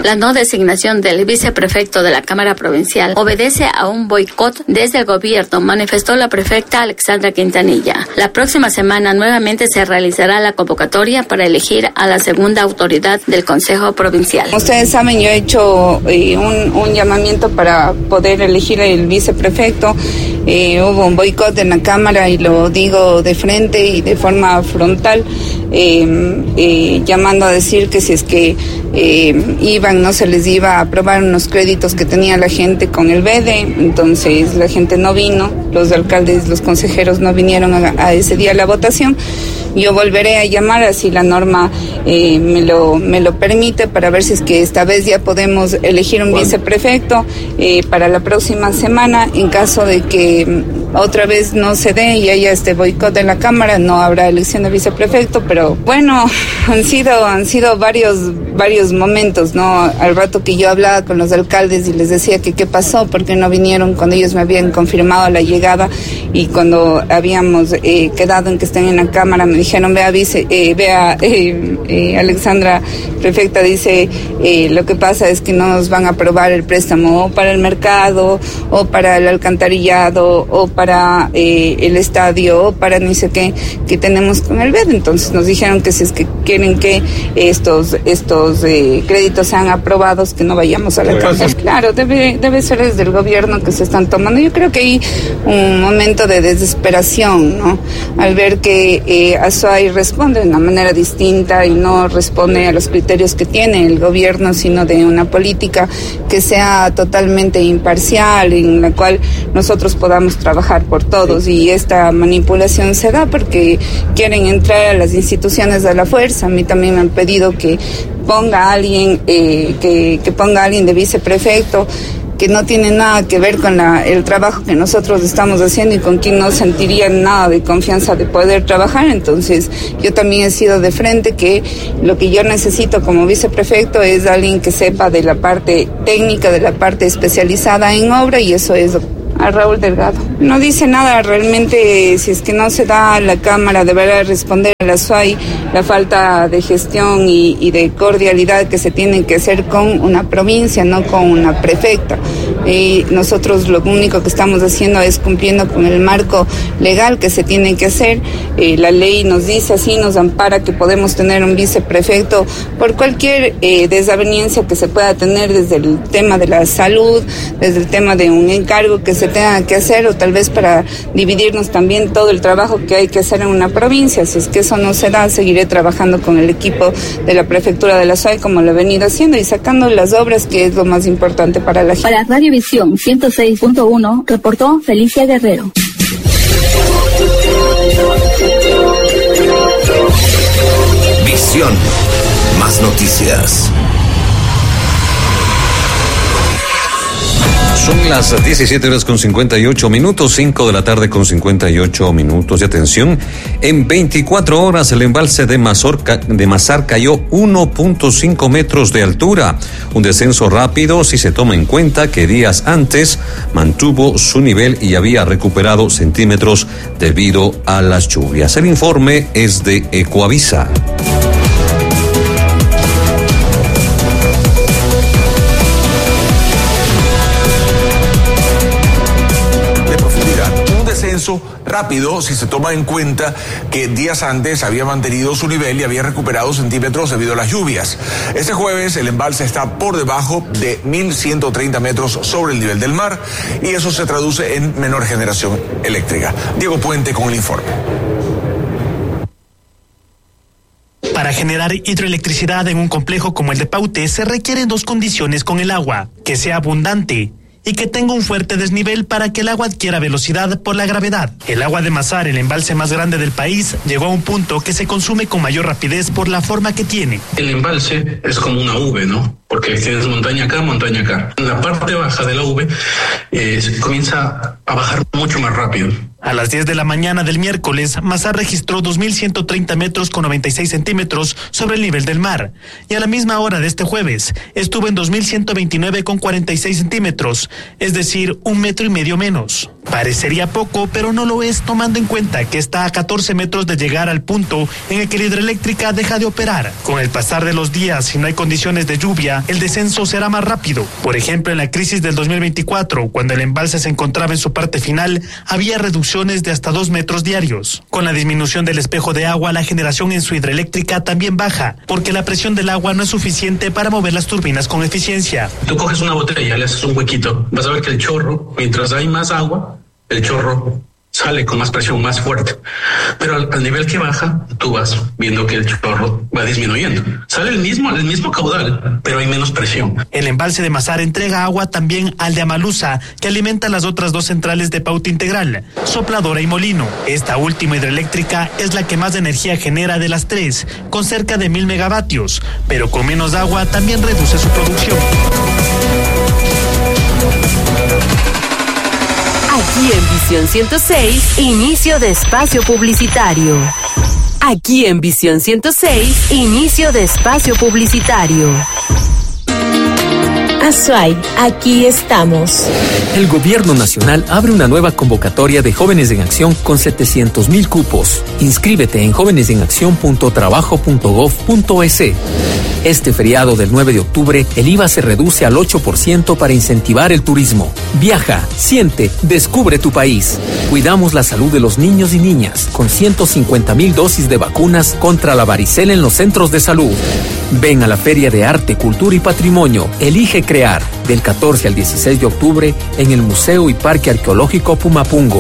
La no designación del viceprefecto de la Cámara Provincial obedece a un boicot desde el gobierno, manifestó la prefecta Alexandra Quintanilla. La próxima semana nuevamente se realizará la convocatoria para elegir a la segunda autoridad del Consejo Provincial. Ustedes saben, yo he hecho un llamamiento para poder elegir el viceprefecto. Hubo un boicot en la Cámara y lo digo de frente y de forma frontal, llamando a decir que si es que no se les iba a aprobar unos créditos que tenía la gente con el BEDE, entonces la gente no vino, los alcaldes, los consejeros no vinieron a ese día a la votación. Yo volveré a llamar, así la norma me lo permite, para ver si es que esta vez ya podemos elegir un viceprefecto para la próxima semana. En caso de que otra vez no se dé y haya este boicot en la Cámara, no habrá elección de viceprefecto, pero bueno, han sido varios momentos, ¿no? Al rato que yo hablaba con los alcaldes y les decía que qué pasó, por qué no vinieron cuando ellos me habían confirmado la llegada, y cuando habíamos quedado en que estén en la Cámara me dijeron, Alexandra, prefecta, dice, lo que pasa es que no nos van a aprobar el préstamo o para el mercado, o para el alcantarillado, o para el estadio, o para ni sé qué que tenemos con el BED. Entonces nos dijeron que si es que quieren que estos créditos sean aprobados, que no vayamos a la Cámara. Claro, debe ser desde el gobierno que se están tomando. Yo creo que hay un momento de desesperación, ¿no? Al ver que Azuay responde de una manera distinta y no responde a los criterios que tiene el gobierno, sino de una política que sea totalmente imparcial, en la cual nosotros podamos trabajar por todos. Y esta manipulación se da porque quieren entrar a las instituciones a la fuerza. A mí también me han pedido que ponga a alguien, que ponga a alguien de viceprefecto, que no tiene nada que ver con el trabajo que nosotros estamos haciendo y con quien no sentiría nada de confianza de poder trabajar. Entonces yo también he sido de frente que lo que yo necesito como viceprefecto es alguien que sepa de la parte técnica, de la parte especializada en obra, y eso es a Raúl Delgado. No dice nada realmente. Si es que no se da a la Cámara, deberá responder a la SUAY la falta de gestión y de cordialidad que se tiene que hacer con una provincia, no con una prefecta. Nosotros lo único que estamos haciendo es cumpliendo con el marco legal que se tiene que hacer. La ley nos dice así, nos ampara que podemos tener un viceprefecto por cualquier desaveniencia que se pueda tener, desde el tema de la salud, desde el tema de un encargo que se tenga que hacer, o tal vez para dividirnos también todo el trabajo que hay que hacer en una provincia. Si es que eso no se da, seguiré trabajando con el equipo de la prefectura de la SUAY como lo he venido haciendo y sacando las obras, que es lo más importante para la gente. Para Radiovisión 106.1 reportó Felicia Guerrero. Visión, más noticias. Son las 17:58, 5 de la tarde con 58 minutos. Y atención, en 24 horas el embalse de Mazar cayó 1.5 metros de altura. Un descenso rápido si se toma en cuenta que días antes mantuvo su nivel y había recuperado centímetros debido a las lluvias. El informe es de Ecoavisa. Rápido si se toma en cuenta que días antes había mantenido su nivel y había recuperado centímetros debido a las lluvias. Este jueves el embalse está por debajo de 1.130 metros sobre el nivel del mar, y eso se traduce en menor generación eléctrica. Diego Puente con el informe. Para generar hidroelectricidad en un complejo como el de Paute se requieren dos condiciones con el agua: que sea abundante y que tenga un fuerte desnivel para que el agua adquiera velocidad por la gravedad. El agua de Mazar, el embalse más grande del país, llegó a un punto que se consume con mayor rapidez por la forma que tiene. El embalse es como una V, ¿no? Porque tienes montaña acá, montaña acá. En la parte baja de la V comienza a bajar mucho más rápido. A las 10 de la mañana del miércoles, Mazar registró 2.130 metros con 96 centímetros sobre el nivel del mar. Y a la misma hora de este jueves, estuvo en 2.129 con 46 centímetros, es decir, 1,5 metros menos. Parecería poco, pero no lo es, tomando en cuenta que está a 14 metros de llegar al punto en el que la hidroeléctrica deja de operar. Con el pasar de los días, si no hay condiciones de lluvia, el descenso será más rápido. Por ejemplo, en la crisis del 2024, cuando el embalse se encontraba en su parte final, había reducciones de hasta 2 metros diarios. Con la disminución del espejo de agua, la generación en su hidroeléctrica también baja, porque la presión del agua no es suficiente para mover las turbinas con eficiencia. Tú coges una botella, le haces un huequito, vas a ver que el chorro, mientras hay más agua, el chorro sale con más presión, más fuerte. Pero al nivel que baja, tú vas viendo que el chorro va disminuyendo. Sale el mismo caudal, pero hay menos presión. El embalse de Mazar entrega agua también al de Amalusa, que alimenta las otras 2 centrales de Pauta Integral, Sopladora y Molino. Esta última hidroeléctrica es la que más energía genera de las 3, con cerca de 1.000 megavatios, pero con menos agua también reduce su producción. Aquí en Visión 106, inicio de espacio publicitario. Aquí en Visión 106, inicio de espacio publicitario. Azuay, aquí estamos. El Gobierno Nacional abre una nueva convocatoria de Jóvenes en Acción con 700,000 cupos. Inscríbete en jovenesenaccion.trabajo.gov.es. Este feriado del 9 de octubre, el IVA se reduce al 8% para incentivar el turismo. Viaja, siente, descubre tu país. Cuidamos la salud de los niños y niñas con 150,000 dosis de vacunas contra la varicela en los centros de salud. Ven a la Feria de Arte, Cultura y Patrimonio. Elige crear del 14 al 16 de octubre en el Museo y Parque Arqueológico Pumapungo.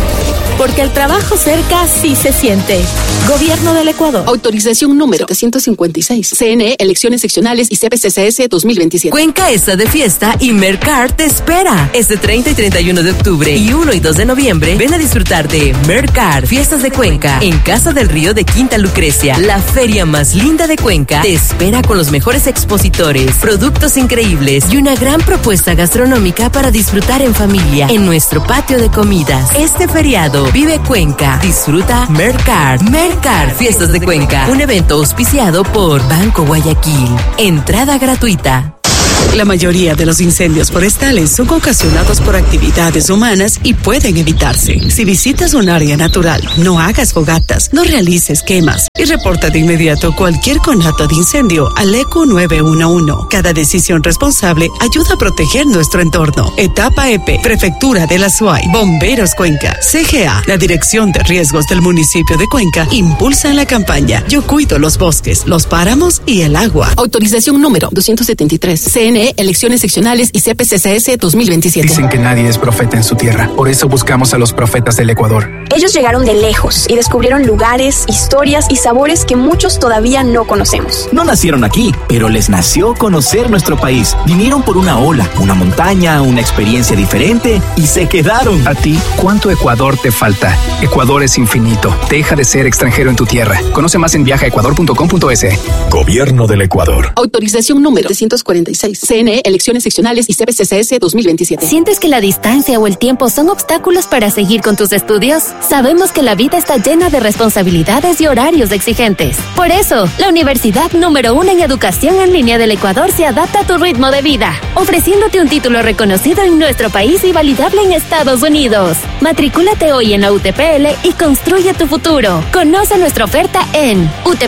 Porque el trabajo cerca sí se siente. Gobierno del Ecuador. Autorización número 756. CNE, elecciones seccionales y CPCCS 2027. Cuenca está de fiesta y Mercar te espera. Este 30 y 31 de octubre y 1 y 2 de noviembre, ven a disfrutar de Mercar, Fiestas de Cuenca, en Casa del Río de Quinta Lucrecia. La feria más linda de Cuenca te espera con los mejores expositores, productos increíbles y una gran propuesta gastronómica para disfrutar en familia en nuestro patio de comidas. Este feriado, vive Cuenca, disfruta Mercar. Mercar, Fiestas de Cuenca, un evento auspiciado por Banco Guayaquil. Entrada gratuita. La mayoría de los incendios forestales son ocasionados por actividades humanas y pueden evitarse. Si visitas un área natural, no hagas fogatas, no realices quemas y reporta de inmediato cualquier conato de incendio al ECO 911. Cada decisión responsable ayuda a proteger nuestro entorno. Etapa EP, Prefectura de la SUAY, Bomberos Cuenca, CGA, la Dirección de Riesgos del municipio de Cuenca, impulsan la campaña Yo cuido los bosques, los páramos y el agua. Autorización número 273. CNE, elecciones seccionales y CPCCS 2027. Dicen que nadie es profeta en su tierra. Por eso buscamos a los profetas del Ecuador. Ellos llegaron de lejos y descubrieron lugares, historias y sabores que muchos todavía no conocemos. No nacieron aquí, pero les nació conocer nuestro país. Vinieron por una ola, una montaña, una experiencia diferente y se quedaron. A ti, ¿cuánto Ecuador te falta? Ecuador es infinito. Deja de ser extranjero en tu tierra. Conoce más en viajaecuador.com.es. Gobierno del Ecuador. Autorización número 346. CNE, elecciones seccionales y CPCCS 2027. ¿Sientes que la distancia o el tiempo son obstáculos para seguir con tus estudios? Sabemos que la vida está llena de responsabilidades y horarios exigentes. Por eso, la Universidad número 1 en Educación en Línea del Ecuador se adapta a tu ritmo de vida, ofreciéndote un título reconocido en nuestro país y validable en Estados Unidos. Matricúlate hoy en la UTPL y construye tu futuro. Conoce nuestra oferta en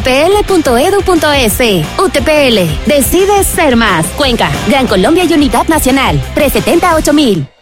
utpl.edu.es. UTPL, decides ser más. Cuenca, Gran Colombia y Unidad Nacional, 370-8000.